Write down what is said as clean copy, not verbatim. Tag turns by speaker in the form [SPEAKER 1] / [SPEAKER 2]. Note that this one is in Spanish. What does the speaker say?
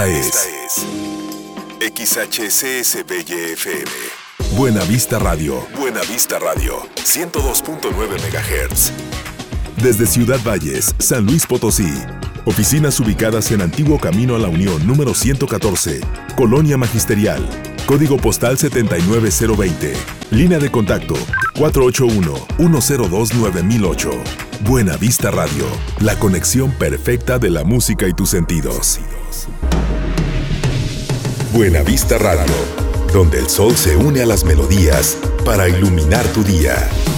[SPEAKER 1] Es XHCSBY-FM. Buena Vista Radio. Buena Vista Radio. 102.9 MHz. Desde Ciudad Valles, San Luis Potosí. Oficinas ubicadas en Antiguo Camino a la Unión número 114, Colonia Magisterial. Código postal 79020. Línea de contacto 481-102-9008. Buena Vista Radio. La conexión perfecta de la música y tus sentidos. Buena Vista Radio, donde el sol se une a las melodías para iluminar tu día.